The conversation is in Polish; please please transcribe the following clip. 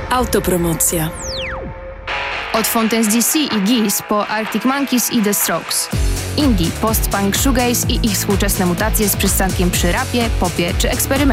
Autopromocja. Od Fontaine's DC i Geese po Arctic Monkeys i The Strokes. Indie, post-punk, shoegaze i ich współczesne mutacje z przystankiem przy rapie, popie czy eksperymencie.